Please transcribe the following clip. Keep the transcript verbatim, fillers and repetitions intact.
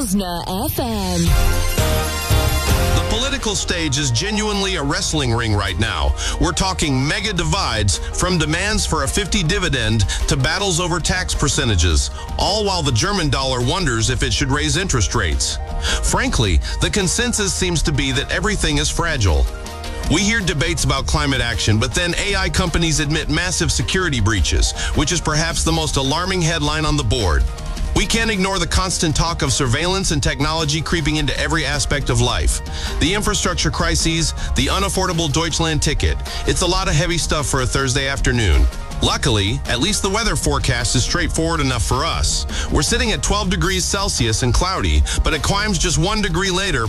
Rosna F M. The political stage is genuinely a wrestling ring right now. We're talking mega divides, from demands for a fifty dividend to battles over tax percentages, all while the German dollar wonders if it should raise interest rates. Frankly, the consensus seems to be that everything is fragile. We hear debates about climate action, but then A I companies admit massive security breaches, which is perhaps the most alarming headline on the board. We can't ignore the constant talk of surveillance and technology creeping into every aspect of life. The infrastructure crises, the unaffordable Deutschland ticket. It's a lot of heavy stuff for a Thursday afternoon. Luckily, at least the weather forecast is straightforward enough for us. We're sitting at twelve degrees Celsius and cloudy, but it climbs just one degree later,